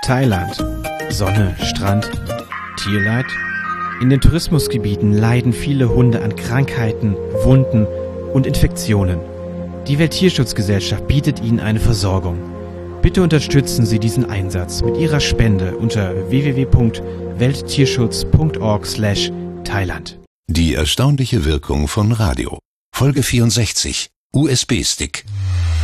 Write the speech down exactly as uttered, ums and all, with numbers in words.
Thailand. Sonne, Strand, Tierleid? In den Tourismusgebieten leiden viele Hunde an Krankheiten, Wunden und Infektionen. Die Welttierschutzgesellschaft bietet ihnen eine Versorgung. Bitte unterstützen Sie diesen Einsatz mit Ihrer Spende unter w w w punkt welttierschutz punkt org slash Thailand. Die erstaunliche Wirkung von Radio. Folge vierundsechzig. U S B-Stick.